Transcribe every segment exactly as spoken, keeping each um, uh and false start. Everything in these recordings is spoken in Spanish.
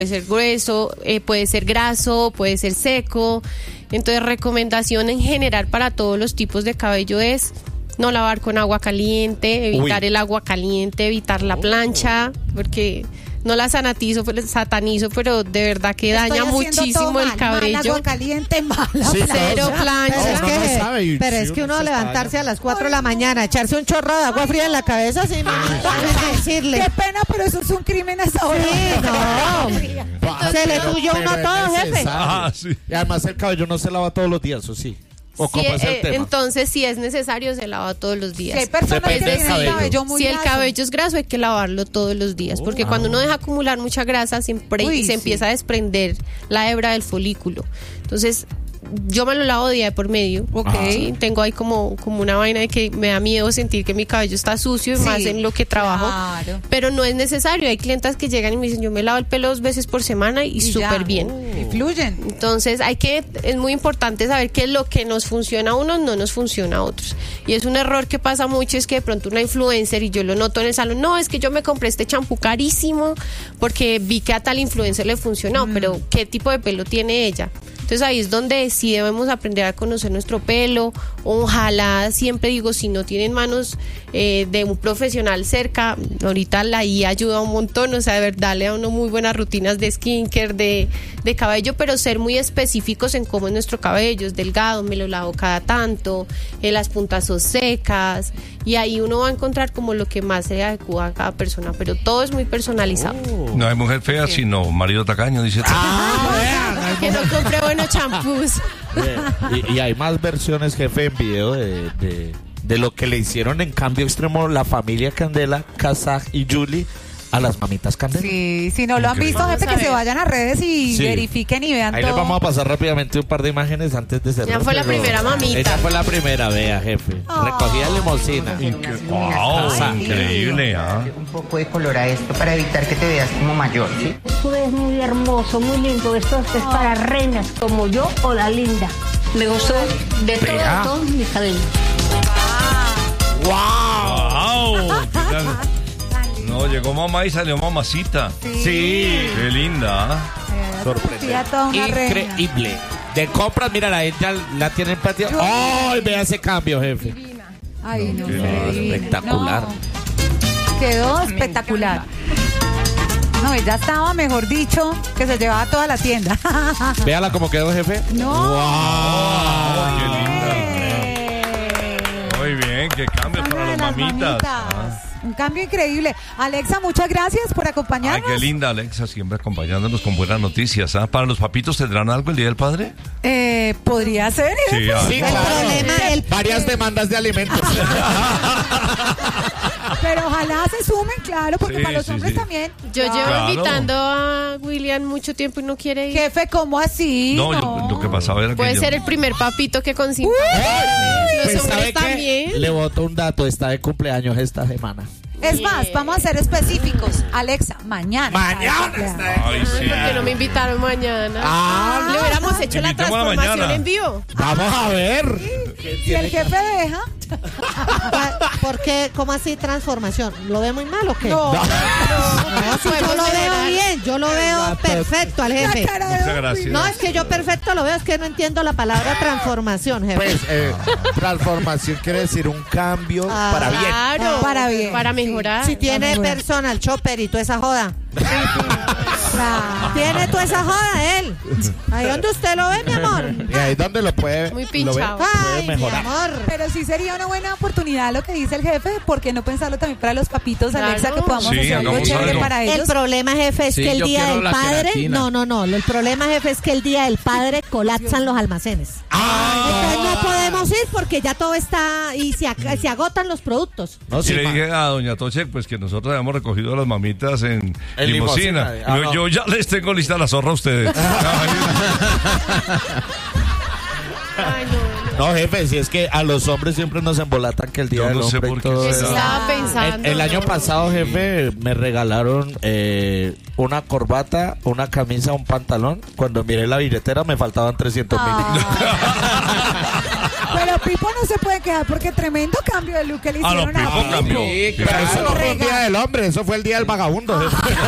ser grueso, eh, puede ser graso, puede ser seco. Entonces, recomendación en general para todos los tipos de cabello es no lavar con agua caliente, evitar Uy. el agua caliente, evitar la plancha, porque no la sanatizo, satanizo, pero de verdad que Estoy daña muchísimo mal, el cabello. Mal agua caliente, mala Sí, cero plancha. Pero es No, que, no sabe, pero sí, es que uno uno se levantarse está- a las cuatro de la mañana, echarse un chorro de agua fría en la cabeza, sin decirle. Qué pena, pero eso es un crimen a esa hora. Sí, no. Se le tuyó uno Pero todo, es jefe. necesario. Ah, sí. Y además el cabello no se lava todos los días, ¿o sí? ¿O Sí, cómo es el eh, tema? entonces, si es necesario, se lava todos los Si días. hay personas Depende que del tienen el cabello. cabello muy Si el graso. cabello es graso, hay que lavarlo todos los días, porque cuando uno deja acumular mucha grasa, se, empre- Uy, se sí. empieza a desprender la hebra del folículo. Entonces, yo me lo lavo día de por medio. Ok. Sí, tengo ahí como, como una vaina de que me da miedo sentir que mi cabello está sucio, y Sí, más en lo que trabajo. claro. Pero no es necesario. Hay clientas que llegan y me dicen, yo me lavo el pelo dos veces por semana y, Y ya. súper bien. Y fluyen. Entonces hay que, es muy importante saber que lo que nos funciona a unos no nos funciona a otros. Y es un error que pasa mucho, es que de pronto una influencer, y yo lo noto en el salón, no, es que yo me compré este champú carísimo porque vi que a tal influencer le funcionó, Mm. pero ¿qué tipo de pelo tiene ella? Entonces ahí es donde sí debemos aprender a conocer nuestro pelo. Ojalá, siempre digo, si no tienen manos eh, de un profesional cerca, ahorita la I A ayuda un montón, o sea, de verdad le da a uno muy buenas rutinas de skincare, de, de cabello, pero ser muy específicos en cómo es nuestro cabello. Es delgado, me lo lavo cada tanto, eh, las puntas son secas, y ahí uno va a encontrar como lo que más se adecua a cada persona, pero todo es muy personalizado. No hay mujer fea, Sí. sino marido tacaño, dice. Ah, vean, Que no compre buenos champús. hay- y, y hay más versiones, jefe, en video de, de, de lo que le hicieron en Cambio Extremo la familia Candela, Kazaj y Julie a las mamitas Candela. Sí, si no lo han Increíble. visto, gente, Vamos a que se ver. vayan a redes y Sí. verifiquen y vean Ahí todo. les vamos a pasar rápidamente un par de imágenes antes de cerrar. Ya fue la pero- primera mamita. Ella fue la primera, vea, jefe. Recogida limosina. Wow, increíble, ¿ah? Un poco de color a esto para evitar que te veas como mayor, ¿sí? Tú eres muy hermoso, muy lindo. Esto es para reinas como yo o la linda. Me gustó de todo, Vea. todo mi cabello. ¡Wow! ¿Qué tal? No, llegó mamá y salió mamacita. Sí. Qué linda, ¿ah? Sofía, toda una reina. Increíble. De compras, mira, la ella la tiene en patio. ¡Ay, vea ese cambio, jefe! Ay, no, Qué sé, divina. espectacular. No. Quedó espectacular. No, ella estaba, mejor dicho, que se llevaba toda la tienda. Véala cómo quedó, jefe. No. Oh, qué linda. Eh. Muy bien, qué cambio Una para de las las mamitas. mamitas. Ah. Un cambio increíble. Alexa, muchas gracias por Ay, acompañarnos. qué linda Alexa, siempre acompañándonos con buenas noticias. ¿Ah? ¿Para los papitos tendrán algo el Día del Padre? Eh, ¿Podría ser? Sí, jefe? ah, Sí, El claro. problema, el, Varias demandas de alimentos. Pero ojalá se sumen, claro, porque Sí, para los sí, hombres sí. también. Yo llevo Claro. invitando a William mucho tiempo y no quiere ir. Jefe, ¿cómo así? No, yo- lo que pasaba era que Puede yo- ser el primer papito que consiga. Los Pues, ¿sabe hombres qué? también. Le boto un dato, está de cumpleaños esta semana. Es más, Bien. vamos a ser específicos. Alexa, mañana. Mañana está de está cumpleaños. Ay, Ay, sí. ¿por qué no me invitaron mañana? Ah. Le hubiéramos hecho la Invitémosla transformación mañana. en vivo. Vamos a ver. Si el jefe deja. ¿por qué? ¿Cómo así transformación? ¿Lo ve muy mal o qué? No. No, si yo Podemos lo veo generar- bien, yo lo veo perfecto al jefe. La cara de Muchas gracias. No, es que yo perfecto lo veo, es que no entiendo la palabra transformación, jefe. Pues, eh, transformación quiere decir un cambio Ah, para bien. Claro. Para bien. Para mejorar. Si tiene Vamos a ver. personal chopper y toda esa joda. Ah. Tiene toda esa joda él. Ahí donde usted lo ve, mi amor. Y ahí donde lo puede, Muy lo ve, pinchado. puede Ay, mi mejorar. amor. Pero sí sería una buena oportunidad lo que dice el jefe, ¿por qué no pensarlo también para los papitos, Claro. Alexa, que podamos Sí, hacer algo hagamos chévere algo. para El ellos? problema, jefe, es Sí, que el yo día quiero del la padre. queratina. No, no, no. El problema, jefe, es que el día del padre colapsan los almacenes. Entonces no podemos ir porque ya todo está y se, ag- se agotan los productos. No, Y sí, le ma. dije a doña Toche pues que nosotros habíamos recogido a las mamitas en, En limosina. limosina. Ah, yo, no. yo ya les tengo lista la zorra a ustedes. Ay, no, no. No, jefe, si es que a los hombres siempre nos embolatan que el día Yo del no sé hombre y por qué todo será. eso. Estaba pensando. El, el año no. pasado, jefe, me regalaron eh, una corbata, una camisa, un pantalón. Cuando miré la billetera me faltaban trescientos mil. Ah. Pero Pipo no se puede quedar porque tremendo cambio de look que le Ah, no, hicieron a Pipo Pipo. cambió. Sí, pero eso no fue el día del hombre, eso fue el día del vagabundo.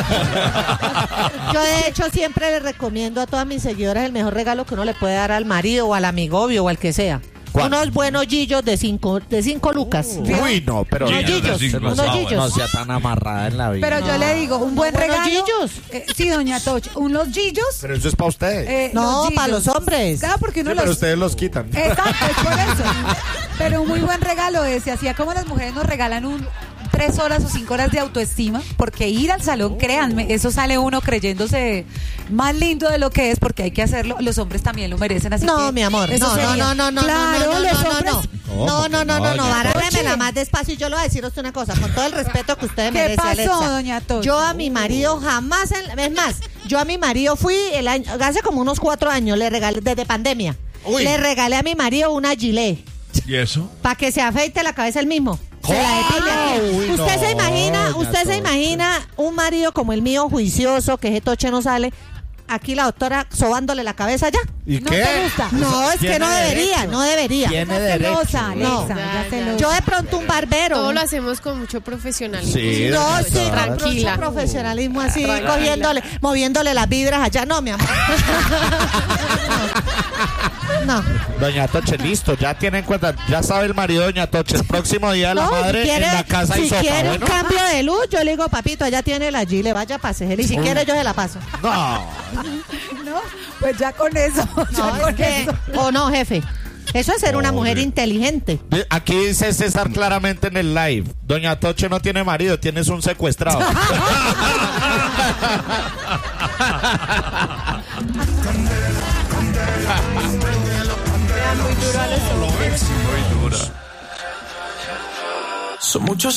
Yo de hecho siempre le recomiendo a todas mis seguidoras el mejor regalo que uno le puede dar al marido o al amigobio o al que sea. ¿Cuál? Unos buenos gillos de cinco, de cinco lucas. Uy, no, pero Unos Gillos de gillos, cinco, unos no, gillos. no sea tan amarrada en la vida. Pero yo le digo, un buen Buenos regalo. gillos. Eh, sí, doña Toch, unos gillos. Pero eso es para ustedes. eh, No, los para gillos. los hombres. Claro, porque uno Sí, pero los... ustedes los quitan. Exacto, es por eso. Pero un muy buen regalo es, así como las mujeres nos regalan un tres horas o cinco horas de autoestima, porque ir al salón, créanme, eso sale uno creyéndose más lindo de lo que es, porque hay que hacerlo. Los hombres también lo merecen, así No, que mi amor, eso no, no, sería- no, no, no, Claro, no, no, los no, no, hombres... no, no, no, no, no, no, doña bárremela Tochi. más despacio y yo le voy a decir a usted una cosa, con todo el respeto que usted ¿Qué merece, pasó, Alexa. doña Tochi? Yo a mi marido jamás, en- es más, yo a mi marido fui el año, hace como unos cuatro años, le regalé, desde pandemia, Uy. le regalé a mi marido una gilet, ¿Y eso? para que se afeite la cabeza él mismo. Se la depile aquí. Uy, usted no, se imagina, doña usted se Tochi. imagina un marido como el mío, juicioso, que ese toche no sale, aquí la doctora sobándole la cabeza ya. ¿Y ¿No qué? te gusta? No, es que Tiene no debería, derecho. no debería. Tiene Ya derecho. celosa, Alexa, No. ya Ya, celosa. Yo de pronto un barbero. Todo lo hacemos con mucho profesionalismo. Sí, No, doña sí, Tochi. tranquila. mucho profesionalismo así, Tranquila. cogiéndole, moviéndole las vibras allá. No, mi amor. No. Doña Toche, listo, ya tiene en cuenta, ya sabe el marido de Doña Toche, el próximo día de la No, madre si quiere, en la casa si y sopa, quiere ¿bueno? un cambio de luz, yo le digo, papito, allá tiene la Gile, vaya, pásejela. Y si quiere, yo se la paso. No, No, pues ya con eso, ya No, con es que, eso. o no, jefe. Eso es ser una mujer Pobre. inteligente. aquí dice César claramente en el live, Doña Toche no tiene marido, tienes un secuestrado. Muy dura. Son muchos